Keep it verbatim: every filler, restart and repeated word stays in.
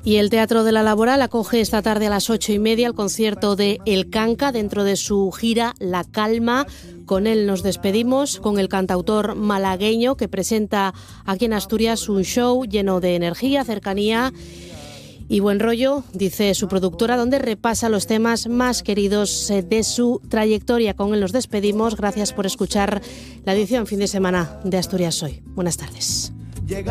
Y el Teatro de la Laboral acoge esta tarde a las ocho y media el concierto de El Canca dentro de su gira La Calma. Con él nos despedimos, con el cantautor malagueño que presenta aquí en Asturias un show lleno de energía, cercanía y buen rollo, dice su productora, donde repasa los temas más queridos de su trayectoria. Con él nos despedimos. Gracias por escuchar la edición fin de semana de Asturias Hoy. Buenas tardes.